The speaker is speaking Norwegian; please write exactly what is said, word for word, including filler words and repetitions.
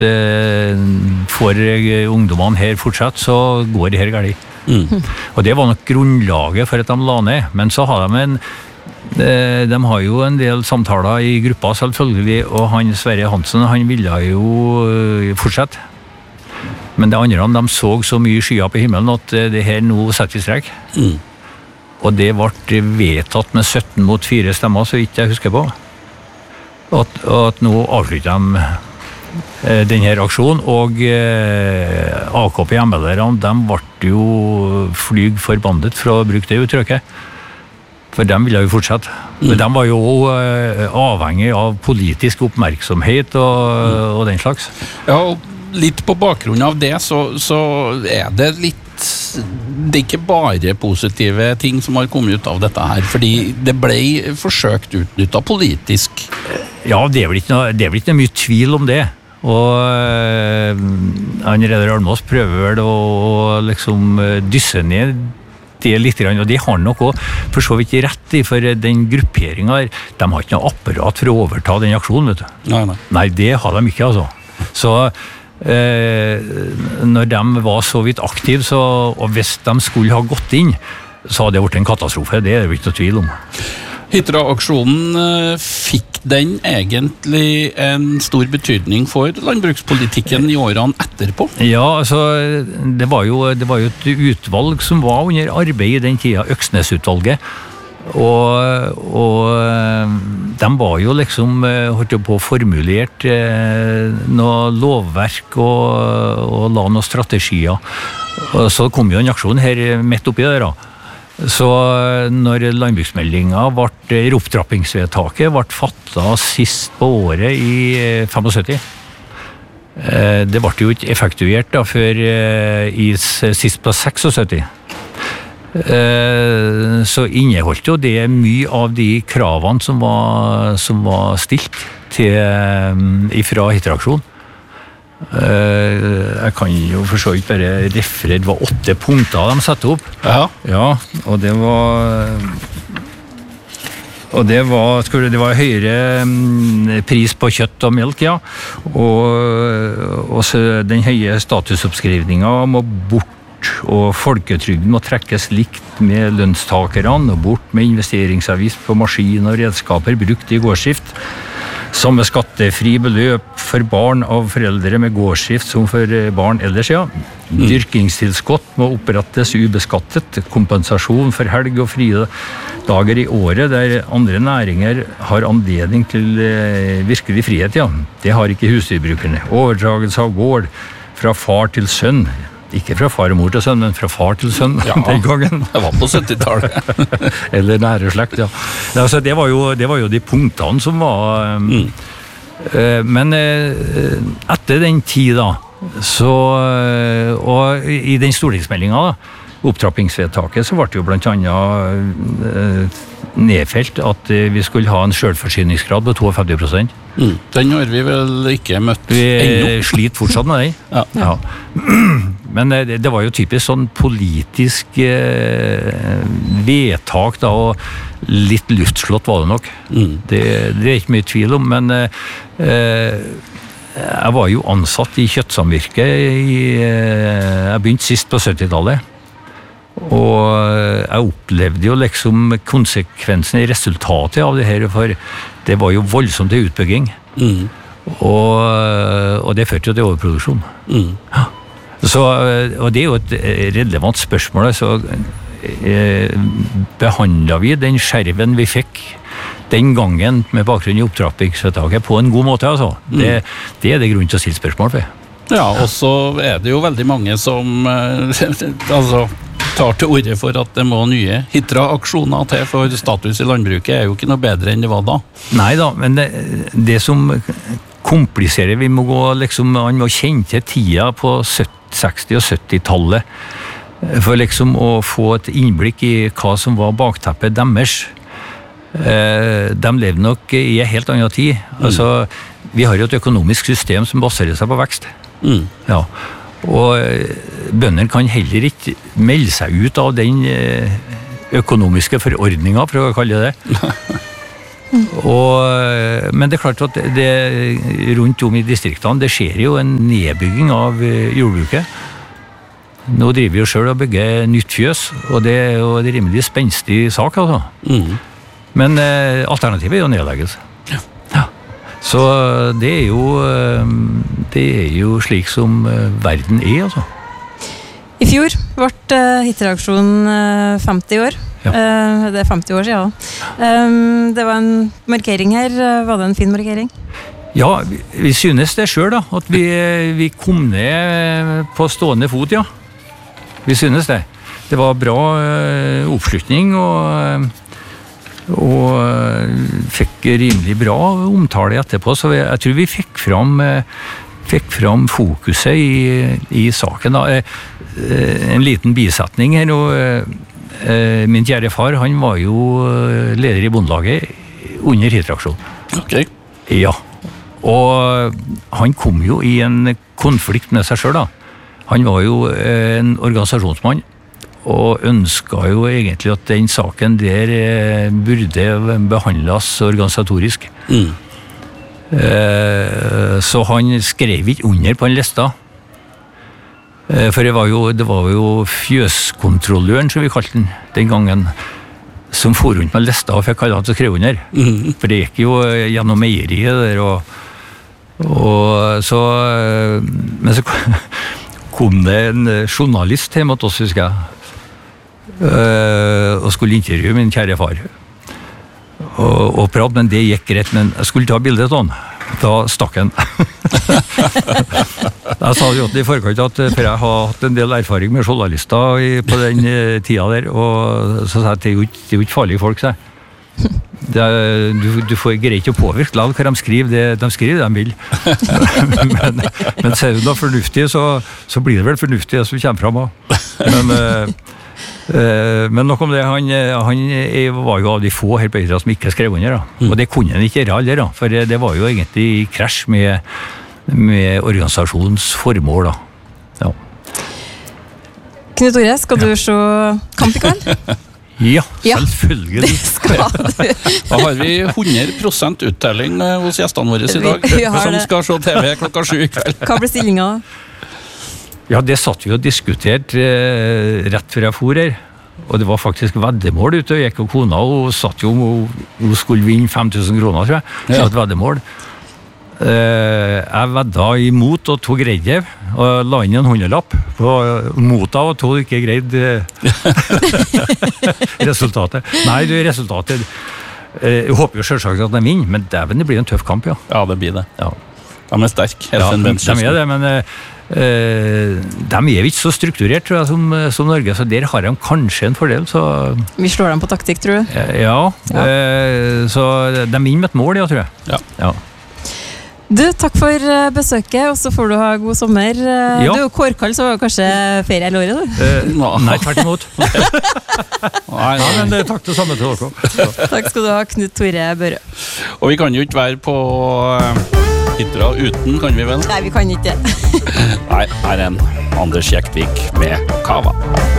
eh, får ungdommene her fortsatt, så går det her galt. Mm. Og det var nok grunnlaget for at de la ned. Men så har de en de, de har jo en del samtaler i gruppa selvfølgelig, og han Sverre Hansen, han ville jo uh, fortsette. Men det andre, de så så mye skyer på himmelen at uh, det her nå setter vi strek. Mm. Og det ble vedtatt med sytten mot fire stemmer, så vidt jeg husker på. At, at nå avslutter de uh, denne aksjonen, og uh, A K P-hjemmelderne, de ble jo flyg forbandet for å bruke det uttrykket. For dem ville jo fortsette. Men de var jo uh, avhengig av politisk oppmerksomhet og, mm. og den slags. Ja, og litt på bakgrunn av det, så, så er det litt det er ikke bare positive ting som har kommet ut av dette her, fordi det ble forsøkt utnyttet politisk. Ja, det er vel ikke noe, det er vel ikke noe mye tvil om det. Og uh, han Reidar Almås prøver vel å, å liksom dysse ned det litt, og det har nok også for så vidt rett i, for den grupperingen her, de har ikke noe apparat for å overta den aksjonen, vet du. Nei, nei. Nei, det har de ikke, altså. Så eh, når de var så vidt aktive, så, og hvis de skulle ha gått inn, så hadde det vært en katastrofe, det er det ikke noe tvil om. Hitra-aksjonen, fikk den egentlig en stor betydning for landbrukspolitikken i årene etterpå? Ja, altså, det var jo, det var jo et utvalg som var under arbeid i den tida, Øksnes-utvalget, og, og de var jo liksom, holdt på formulert noe lovverk og, og la noen strategier, og så kom jo en aksjon her midt oppi det da. Så når landbruksmeldingen ble, opptrappingsvedtaket ble fattet sist på året i syttifem, det ble jo ikke effektuert da før i sist på syttiseks, så inneholdt jo det mye av de kravene som var, som var stilt til, ifra Hitra-aksjonen. Uh, jeg kan jo for så vidt bare referere, det var åtte punkter de satte opp. Ja. Ja, og det var og det var, skulle det var høyere um, pris på kjøtt og melk, ja, og, og så den høye statusoppskrivningen må bort, og folketrygden må trekkes likt med lønnstakerne, og bort med investeringsavgift på maskin og redskaper brukt i gårdsdrift. Samme skattefri beløp for barn av foreldre med gårdsdrift som for barn ellers, ja. Dyrkingstilskott må opprettes ubeskattet, kompensasjon for helg og frie dager i året der andre næringer har anledning til eh, virkelig frihet, ja. Det har ikke husdyrbrukerne. Overdragelse av gård fra far til sønn. Ikke fra far og mor til sønn, men fra far til sønn, ja, den gangen. Det var på syttitallet. Eller nære slekt, ja. Altså, det, var jo, det var jo de punktene som var... Um, mm. uh, men uh, etter den tid da, så... Uh, og i den stortingsmeldingen da, opptrappingsvedtaket, så ble det jo blant annet uh, nedfelt at uh, vi skulle ha en selvforsyningsgrad på femtito prosent. Mm. Den har vi vel ikke møtt vi ennå. Vi sliter fortsatt med det. Ja. Ja. Men det, det var jo typisk sånn politisk eh, vedtak da, og litt luftslått var det nok. Mm. Det, det er ikke mye tvil om, men eh, jeg var jo ansatt i kjøttsamvirket i, eh, jeg begynte sist på syttitallet. Og jeg opplevde jo liksom konsekvensen i resultatet av det her, for det var jo voldsomt til utbygging. Mm. Og, og det førte jo til overproduksjon. Mm. Ja. Så, og det er jo et relevant spørsmål, så eh, behandlet vi den skjerven vi fikk den gangen med bakgrunn i opptrappingsvedtaket på en god måte, altså. Mm. Det, det er det grunn til å stille spørsmål for. Ja, og så er det jo veldig mange som eh, altså tar til orde for at det må nye Hitra-aksjoner til, for status i landbruket er jo ikke noe bedre enn det var da. Nei da, men det, det som kompliserer, vi må gå liksom, man må kjenne til tida på seksti- og syttitallet for liksom å få et innblikk i hva som var bakteppet deres. De levde nok i en helt annen tid. Mm. Altså, vi har jo et økonomisk system som baserer seg på vekst. Mm. Ja. Og bøndene kan heller ikke melde seg ut av den økonomiske forordningen, for å kalle det. Mm. Og, men det er klart at det, rundt om i distriktene, det skjer jo en nedbygging av jordbruket. Nå driver vi jo selv og bygger nytt fjøs, og det er jo en rimelig spenstig sak, altså. Mm. Men eh, alternativet er jo nedleggelse. Ja. Ja. Så det er jo, det er jo slik som verden er, altså. I fjor ble hittereaksjonen femti år. Ja. Det er femti år siden. Det var en markering her. Var det en fin markering? Ja, vi, vi synes det selv da, at vi, vi kom ned på stående fot, ja. Vi synes det. Det var bra oppslutning, og, og fikk rimelig bra omtale etterpå, så jeg, jeg tror vi fikk fram, fikk fram fokuset i, i saken da. En liten bisetning her nå. Min kjære far, han var jo leder i bondelaget under hittereaksjonen. Ok. Ja, og han kom jo i en konflikt med seg selv da. Han var jo en organisasjonsmann, og ønsket jo egentlig at den saken der burde behandles organisatorisk. Mm. Så han skrev ikke under på en lista. For det var jo, det var jo fjøskontrolløren, som vi kalte den den gangen, som for rundt med lista og fikk alle til å skrive under. Mm. For det gikk jo gjennom meieriet der, og, og så, men så kom det en journalist hjemme til oss, husker jeg, og skulle intervjue min kjære far. Og, og prate, men det gikk greit, men jeg skulle ta bildet av han. Da stakk han. Jeg sa jo i forkant at for jeg har hatt en del erfaring med journalister i, på den tida der, og så sa jeg at det er jo ikke, det er jo ikke farlige folk, sa jeg. Det er, du, du får greit å påvirke la hva de skriver, det, de skriver det de vil. men, men ser du da fornuftig, så, så blir det vel fornuftig det som kommer fram også. Men Men nok om det, han, han var jo av de få her på Øyra som ikke skrev under, da. Mm. Og det kunne han ikke gjøre aldri, da, for det var jo egentlig i krasj med, med organisasjonens formål, da. Ja. Knut Tore, skal du ja. se kamp i kveld? Ja, selvfølgelig. Det skal du. Da har vi hundre prosent uttelling hos gjestene våre i dag, som skal se T V klokka sju i kveld. Hva blir stillinga? Ja, det satt vi og diskuterte eh, rett før jeg for her. Og det var faktisk veddemål ute, og jeg og kona, og satt jo, hun skulle vinne fem tusen kroner, tror jeg. Så ja. Et veddemål. Eh, jeg vedda imot og tog greide, og la inn en hundrelapp på mot av, og tog ikke greide resultatet. Nei, det er resultatet. Eh, jeg håper jo selvsagt at de vinner, men dæven, det blir en tøff kamp, ja. Ja, det blir det. Ja. De er sterk. Ja, de er det, men Uh, de er ikke så strukturert, tror jeg, som, som Norge, så der har de kanskje en fordel, så... Vi slår dem på taktikk, tror du? Uh, ja, ja. Uh, så de vinner med et mål, ja, tror jeg. Ja. Ja. Du, takk for besøket, og så får du ha god sommer. Ja. Du er jo kårkall, så var det kanskje ferie eller året, du? Uh, nei, tvert imot. Nei, nei, men det er takk det samme til dere. Takk skal du ha, Knut Tore Børre. Og vi kan jo ikke være på... Hitra uten, kan vi vel? Nei, vi kan ikke det. Nei, her er en Anders Jektvik med Kava.